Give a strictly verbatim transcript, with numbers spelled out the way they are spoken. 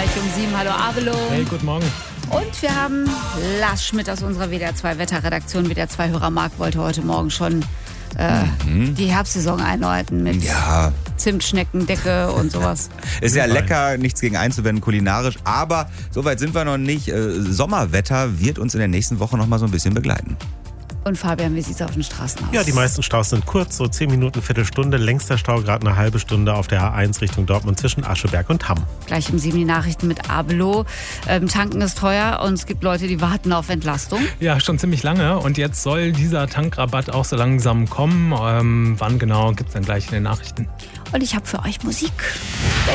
gleich um sieben. Hallo Abelo. Hey, guten Morgen. Und wir haben Lars Schmidt aus unserer W D R zwei Wetterredaktion. W D R zwei Hörer Marc wollte heute Morgen schon äh, mhm. die Herbstsaison einläuten mit ja. Zimtschneckendecke und sowas. Ist ja lecker, nichts gegen einzuwenden kulinarisch, aber so weit sind wir noch nicht. Äh, Sommerwetter wird uns in der nächsten Woche noch mal so ein bisschen begleiten. Und Fabian, wie sieht es auf den Straßen aus? Ja, die meisten Staus sind kurz, so zehn Minuten, Viertelstunde. Längster Stau gerade eine halbe Stunde auf der A eins Richtung Dortmund zwischen Ascheberg und Hamm. Gleich um sieben die Nachrichten mit Abelo. Ähm, tanken ist teuer und es gibt Leute, die warten auf Entlastung. Ja, schon ziemlich lange. Und jetzt soll dieser Tankrabatt auch so langsam kommen. Ähm, wann genau, gibt es dann gleich in den Nachrichten. Und ich habe für euch Musik.